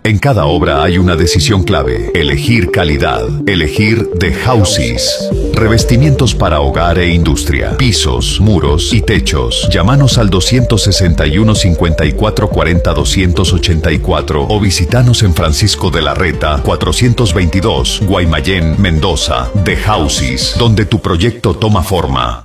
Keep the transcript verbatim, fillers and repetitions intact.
En cada obra hay una decisión clave: elegir calidad, elegir The Houses. Revestimientos para hogar e industria, pisos, muros y techos. Llámanos al doscientos sesenta y uno, cincuenta y cuatro cuarenta, doscientos ochenta y cuatro o visitanos en Francisco de la Reta, cuatrocientos veintidós, Guaymallén, Mendoza. The Houses, donde tu proyecto toma forma.